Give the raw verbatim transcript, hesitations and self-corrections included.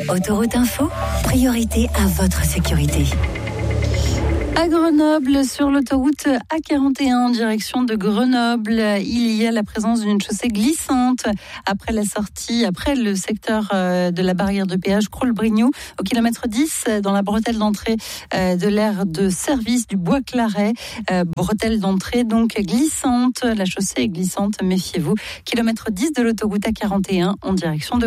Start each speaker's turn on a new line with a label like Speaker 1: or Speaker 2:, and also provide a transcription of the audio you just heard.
Speaker 1: Autoroute Info, priorité à votre sécurité.
Speaker 2: À Grenoble, sur l'autoroute A quarante et un en direction de Grenoble, il y a la présence d'une chaussée glissante après la sortie, après le secteur de la barrière de péage Crolles-Brignoux, au kilomètre dix, dans la bretelle d'entrée de l'aire de service du Bois-Claret. Bretelle d'entrée donc glissante, la chaussée est glissante, méfiez-vous. Kilomètre dix de l'autoroute A quarante et un en direction de